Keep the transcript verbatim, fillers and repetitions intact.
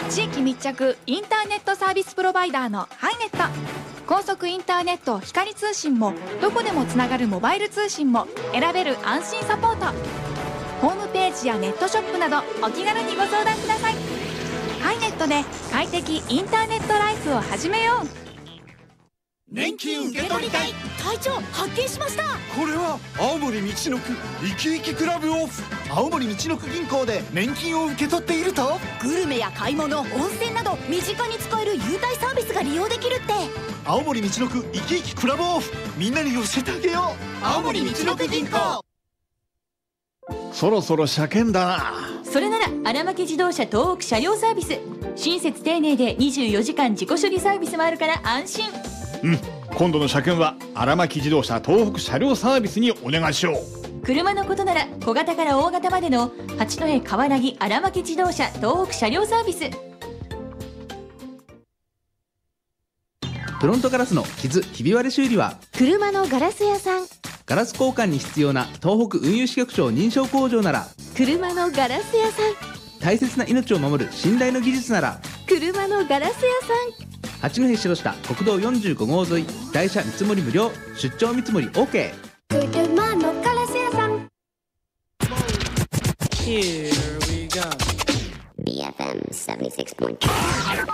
地域密着インターネットサービスプロバイダーのハイネット。高速インターネット光通信もどこでもつながるモバイル通信も選べる安心サポート。ホームページやネットショップなどお気軽にご相談ください。ハイネットで快適インターネットライフを始めよう。 年金受け取りたい。 隊長、発見しました。 これは青森みちのくいきいきクラブオフ。青森みちのく銀行で年金を受け取っていると、 グルメや買い物、温泉など身近に使える優待サービスが利用できるって。 青森みちのくいきいきクラブオフ、みんなに教えてあげよう。青森みちのく銀行。 そろそろ車検だな。 それなら荒牧自動車東北車両サービス。親切丁寧でにじゅうよじかん自己処理サービスもあるから安心。 うん、今度の車検は荒牧自動車東北車両サービスにお願いしよう。 車のことなら小型から大型までの八戸川柳荒牧自動車東北車両サービス。 フロントガラスの傷ひび割れ修理は車のガラス屋さん。 ガラス交換に必要な東北運輸支局長認証工場なら車のガラス屋さん。 大切な命を守る信頼の技術なら車のガラス屋さん。 八戸白下国道よんじゅうご号沿い、台車見積もり無料、出張見積もり OK。 車のガラス屋さん。 Here we go. ビーエフエム セブンティシックスポイント